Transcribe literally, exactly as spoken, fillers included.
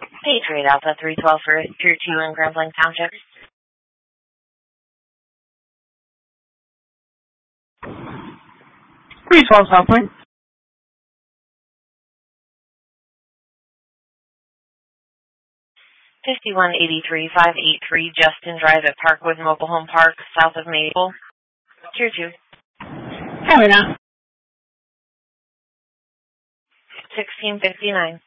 Patriot Alpha three twelve for Tier two in Grand Blanc Township. three twelve South Point. fifty-one eighty-three five eighty-three Justin Drive at Parkwood Mobile Home Park, south of Maple. Tier two. Copy now. sixteen fifty-nine.